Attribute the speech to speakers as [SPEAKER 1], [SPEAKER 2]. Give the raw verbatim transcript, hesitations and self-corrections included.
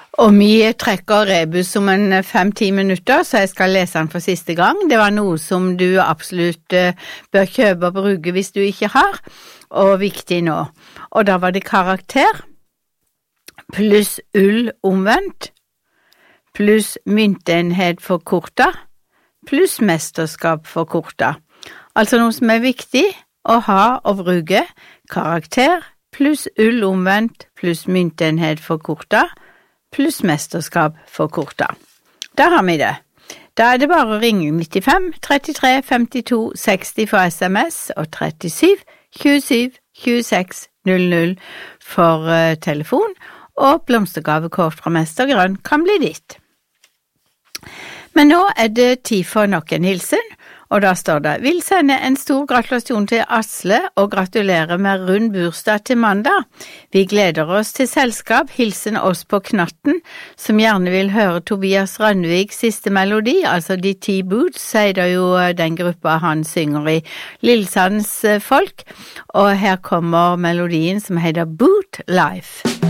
[SPEAKER 1] Og vi trekker rebus om en fem-ti minutter, så jeg skal lese den for siste gang. Det var noe som du absolutt uh, bør kjøpe og bruke hvis du ikke har, og viktig nå. Og da var det karakter, pluss ull omvendt, pluss myntenhet for korta, pluss mesterskap for korta. Altså noe som er viktig å ha og bruke, karakter, pluss ull omvendt, pluss myntenhet for korta, pluss mesterskap for korta. Da har vi det. Da er det bare å ringe nittifem trettitre femtito seksti for S M S og trettisju tjuesju tjueseks null null for uh, telefon, og blomstergavekort fra Mester Grønn kan bli ditt. Men nå er det tid for nok en hilsen, og da står det: vil sende en stor gratulasjon til Asle og gratulere med rund bursdag til mandag. Vi gleder oss til selskap, hilsen oss på knatten, som gjerne vil høre Tobias Rønneviks siste melodi, altså De Ti Boots, sier det jo den gruppa han synger i, Lillsands folk, og her kommer melodien som heter Boot Life.